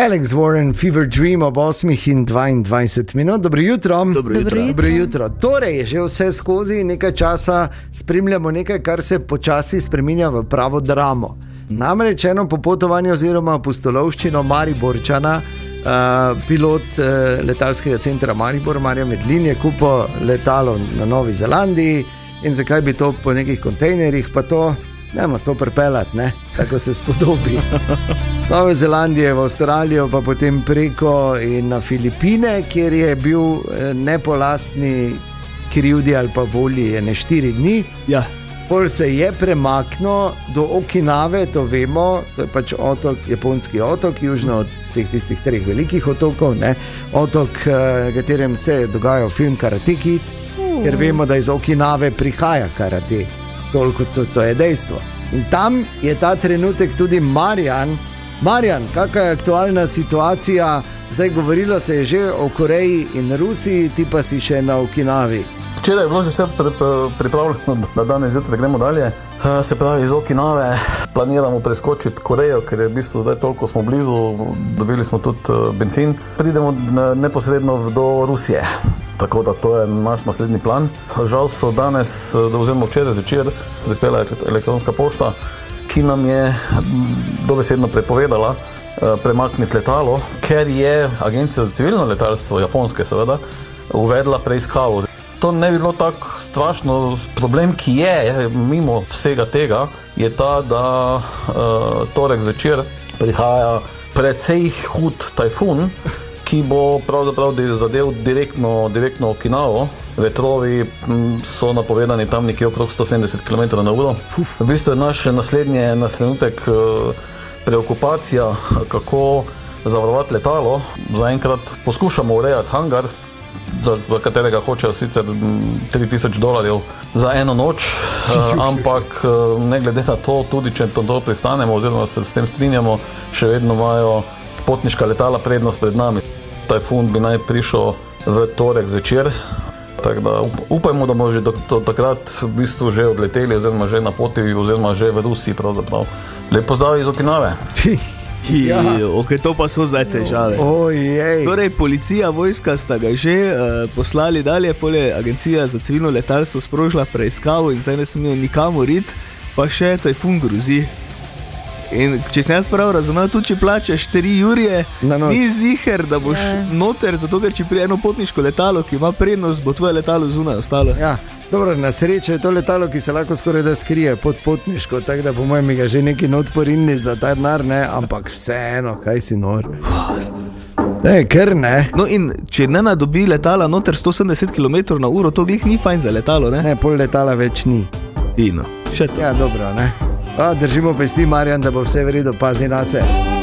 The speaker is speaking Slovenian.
Alex Warren, Fever Dream ob 8:22. Dobro jutro. Dobro jutro. Torej, že vse skozi nekaj časa spremljamo nekaj, kar se počasi spreminja v pravo dramo. Namreč eno popotovanje oziroma pustolovščino Mariborčana, pilot letalskega centra Maribor, Marjan Medlin, je kupil letalo na Novi Zelandiji in zakaj bi to po nekih kontejnerjih pa to... Nemo to pripeljati, ne? Tako se spodobi. Nove Zelandije, v Avstralijo, pa potem preko in na Filipine, kjer je bil ne po lastni krivdi ali pa volji 4 dni. Ja. Pol se je premaknil do Okinave, to vemo, to je pač otok, japonski otok, južno od vseh tistih 3 velikih otokov, ne? Otok, v katerem se dogaja film Karate Kid, ker vemo, da iz Okinave prihaja karate. Toliko, to je dejstvo. In tam je ta trenutek tudi Marjan. Marjan, kakva je aktualna situacija? Zdaj govorilo se je že o Koreji in Rusiji, ti pa si še na Okinavi. Včeraj je bilo že vse pripravljeno, da danes zjutraj gremo dalje. Se pravi, iz Okinave planiramo preskočiti Korejo, ker je v bistvu zdaj toliko smo blizu, dobili smo tudi benzin. Pridemo neposredno do Rusije. Tako da to je naš naslednji plan. Žal so danes, oziroma včeraj zvečer, prispela elektronska pošta, ki nam je dobesedno prepovedala premakniti letalo, ker je Agencija za civilno letalstvo, japonske seveda, uvedla preiskavo. To ne bi bilo tako strašno. Problem, ki je mimo vsega tega, je ta, da torek zvečer prihaja precej hud tajfun, ki bo pravzaprav zadev direktno Okinavo. Vetrovi so napovedani tam nekje okrog 170 km/h. V bistvu je naš naslednji preokupacija, kako zavarovati letalo. Zaenkrat poskušamo urejati hangar, za katerega hočejo sicer $3000 za eno noč, ampak ne glede na to, tudi če to pristanemo oziroma se s tem strinjamo, še vedno imajo potniška letala prednost pred nami. Tajfun bi naj prišel v torek zvečer, tako da upajmo, da bomo že do takrat v bistvu že odleteli oziroma že na poti oziroma že v Rusiji pravzaprav. Lep pozdrav iz Okinave. Ja. Ok, to pa so zdaj težave. Torej, policija, vojska sta ga že poslali dalje, polje Agencija za civilno letalstvo sprožila preiskavo in zdaj ne smejo nikamor iti, pa še tajfun grozi. In če sem jaz prav razumel, tudi če plačeš 4 jurje, ni ziher, da boš noter, zato ker če prije eno potniško letalo, ki ima prednost, bo tvoje letalo zunaj ostalo. Ja, dobro, na srečo je to letalo, ki se lahko skoraj da skrije pod potniško, tako da po mojem mi ga že neki not porinili za ta denar, ne, ampak vseeno, kaj si nor. Ker ne. No in če ne nadobi letala noter 170 km/h, to glih ni fajn za letalo, ne? Ne, pol letala več ni. Fino, še to. Ja, dobro, ne. Držimo pesti, Marjan, da bo vse v redu, pazi na se.